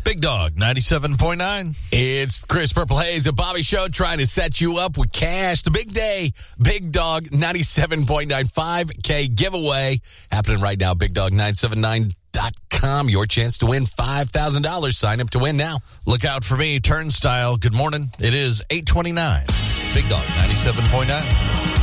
Big Dog 97.9. It's Chris Purple Haze, a Bobby Show, trying to set you up with cash. The big day, Big Dog 97.9 5K giveaway happening right now. BigDog979.com. Your chance to win $5,000. Sign up to win now. Look out for me, Turnstile. Good morning. It is 8:29. Big Dog 97.9.